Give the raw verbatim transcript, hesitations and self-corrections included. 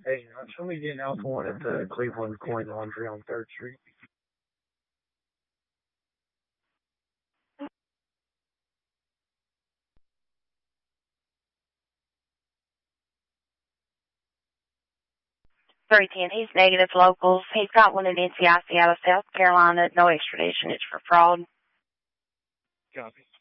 Hey, uh, somebody getting out for one at the Cleveland Coin Laundry on third Street. three ten, he's negative locals. He's got one in N C I C out of South Carolina. No extradition. It's for fraud. Copy.